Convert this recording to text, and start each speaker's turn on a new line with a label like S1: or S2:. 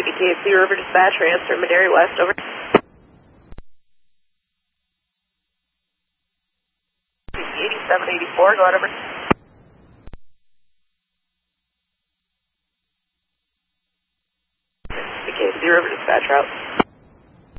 S1: Mississippi KFC River Dispatch, transfer Madera West, over. 8784, go ahead, over. Mississippi KFC River Dispatch route.